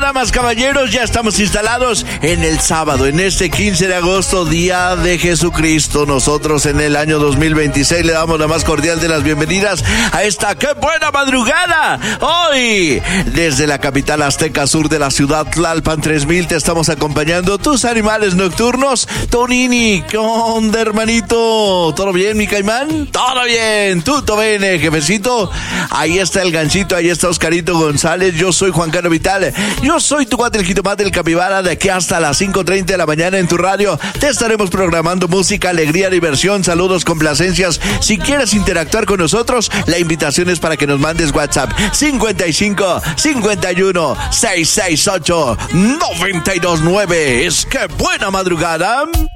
damas, caballeros, ya estamos instalados en el sábado, en este 15 de agosto, Día de Jesucristo. Nosotros en el año 2026 le damos la más cordial de las bienvenidas a esta ¡qué buena madrugada! Hoy, desde la capital azteca sur de la ciudad Tlalpan 3000, te estamos acompañando tus animales nocturnos. Tonini, ¿qué onda, hermanito? ¿Todo bien, mi caimán? Todo bien, tutto bene, jefecito. Ahí está el ganchito, ahí está Oscarito González. Yo soy Juan Carlos Vital. Yo soy tu cuate, el jitomate, el capibara. De aquí hasta las 5:30 de la mañana en tu radio te estaremos programando música, alegría, diversión, saludos, complacencias. Si quieres interactuar con nosotros, la invitación es para que nos mandes WhatsApp 55 51 668 929. Es que buena madrugada.